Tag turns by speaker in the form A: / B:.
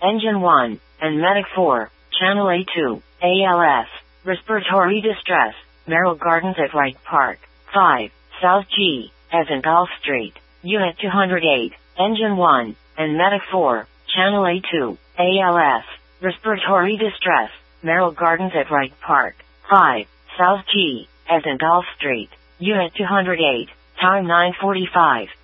A: Engine 1, and Medic 4, Channel A2, ALS, respiratory distress, Merrill Gardens at Wright Park. 5, South G, as in Gulf Street, Unit 208, Engine 1, and Medic 4, Channel A2, ALS, respiratory distress, Merrill Gardens at Wright Park. 5, South G, as in Gulf Street, Unit 208, time 9:45.